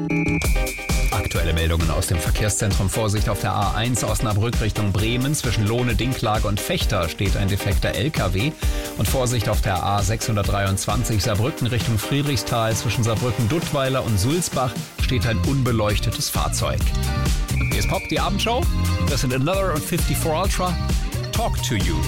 Aktuelle Meldungen aus dem Verkehrszentrum. Vorsicht auf der A1 Osnabrück Richtung Bremen. Zwischen Lohne, Dinklage und Vechta steht ein defekter LKW. Und Vorsicht auf der A623 Saarbrücken Richtung Friedrichsthal. Zwischen Saarbrücken-Duttweiler und Sulzbach steht ein unbeleuchtetes Fahrzeug. Hier ist Pop, die Abendshow. Das sind Another und 54 Ultra. Talk to You.